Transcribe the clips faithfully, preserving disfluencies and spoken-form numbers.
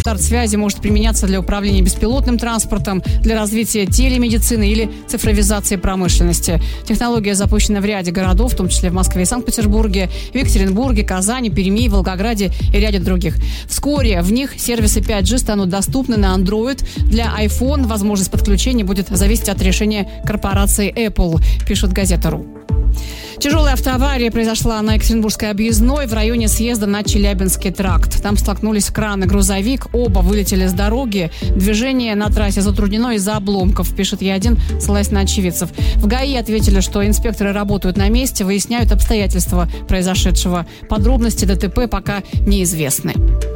арт-связи может применяться для управления беспилотным транспортом, для развития телемедицины или цифровизации промышленности. Технология запущена в ряде городов, в том числе в Москве и Санкт-Петербурге, в Екатеринбурге, Казани, Перми, Волгограде и ряде других. Вскоре в них сервисы пять джи станут доступны на Android. Для iPhone возможность подключения будет зависеть от решения корпорации Apple, пишет газета.ру. Тяжелая автоавария произошла на Екатеринбургской объездной в районе съезда на Челябинский тракт. Там столкнулись кран и грузовик, оба вылетели с дороги. Движение на трассе затруднено из-за обломков, пишет Е один, ссылаясь на очевидцев. В ГАИ ответили, что инспекторы работают на месте, выясняют обстоятельства произошедшего. Подробности ДТП пока неизвестны.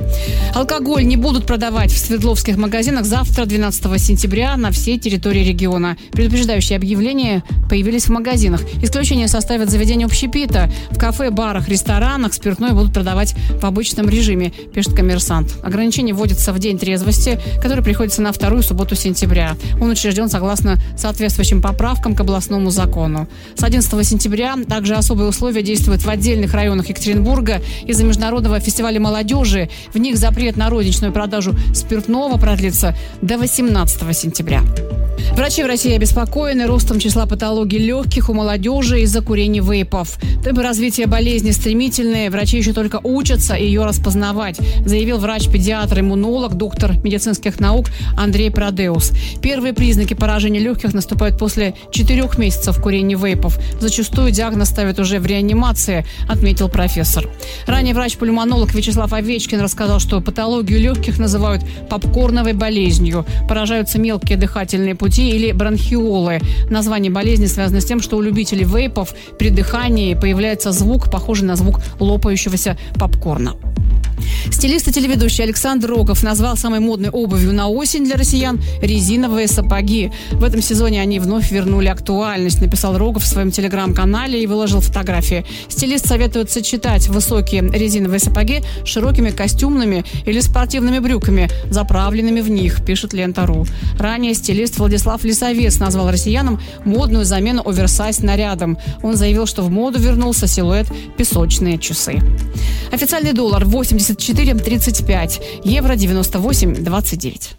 Алкоголь не будут продавать в свердловских магазинах завтра, двенадцатого сентября, на всей территории региона. Предупреждающие объявления появились в магазинах. Исключение составят заведения общепита. В кафе, барах, ресторанах спиртное будут продавать в обычном режиме, пишет «Коммерсант». Ограничение вводится в день трезвости, который приходится на вторую субботу сентября. Он учрежден согласно соответствующим поправкам к областному закону. С одиннадцатого сентября также особые условия действуют в отдельных районах Екатеринбурга из-за международного фестиваля молодежи. В них запрет на розничную продажу спиртного продлится до восемнадцатого сентября. Врачи в России обеспокоены ростом числа патологий легких у молодежи из-за курения вейпов. Темпы развития болезни стремительные, врачи еще только учатся ее распознавать, заявил врач-педиатр-иммунолог, доктор медицинских наук Андрей Продеус. Первые признаки поражения легких наступают после четырех месяцев курения вейпов. Зачастую диагноз ставят уже в реанимации, отметил профессор. Ранее врач-пульмонолог Вячеслав Овечкин рассказал, что патологию легких называют попкорновой болезнью. Поражаются мелкие дыхательные пути или бронхиолы. Название болезни связано с тем, что у любителей вейпов при дыхании появляется звук, похожий на звук лопающегося попкорна. Стилист и телеведущий Александр Рогов назвал самой модной обувью на осень для россиян резиновые сапоги. В этом сезоне они вновь вернули актуальность, написал Рогов в своем телеграм-канале и выложил фотографии. Стилист советует сочетать высокие резиновые сапоги с широкими костюмными или спортивными брюками, заправленными в них, пишет Лента.ру. Ранее стилист Владислав Лисовец назвал россиянам модную замену оверсайз нарядом. Он заявил, что в моду вернулся силуэт «песочные часы». Официальный доллар восемьдесят четыре тридцать пять, евро девяносто восемь двадцать девять.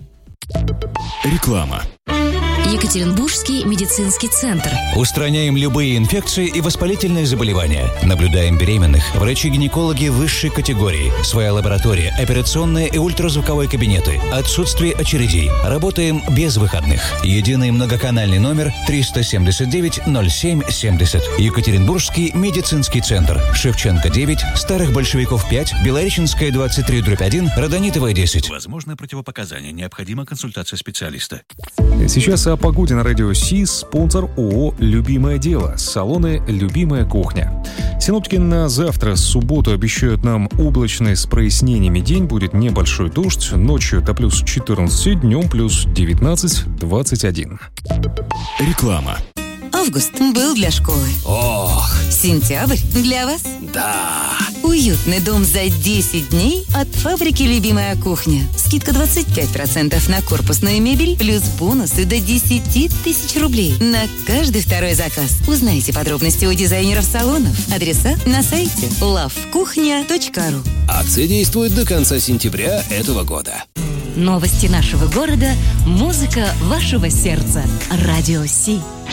Реклама. Екатеринбургский медицинский центр. Устраняем любые инфекции и воспалительные заболевания. Наблюдаем беременных. Врачи-гинекологи высшей категории. Своя лаборатория, операционные и ультразвуковые кабинеты. Отсутствие очередей. Работаем без выходных. Единый многоканальный номер триста семьдесят девять ноль семь семьдесят. Екатеринбургский медицинский центр. Шевченко девять, Старых Большевиков пять, Белореченская двадцать три дробь один, Родонитовая десять. Возможно противопоказания. Необходима консультация специалиста. Сейчас о погоде на радио СИС. Спонсор ООО «Любимое дело». Салоны «Любимая кухня». Синоптики на завтра, субботу, обещают нам облачный с прояснениями день. Будет небольшой дождь. Ночью до плюс четырнадцать, днем плюс девятнадцать двадцать один. Реклама. Август был для школы. Ох! Сентябрь для вас. Да! Уютный дом за десять дней от фабрики «Любимая кухня». Скидка двадцать пять процентов на корпусную мебель, плюс бонусы до десять тысяч рублей на каждый второй заказ. Узнайте подробности у дизайнеров салонов. Адреса на сайте лав кухня точка ру. Акция действует до конца сентября этого года. Новости нашего города, музыка вашего сердца. Радио Си.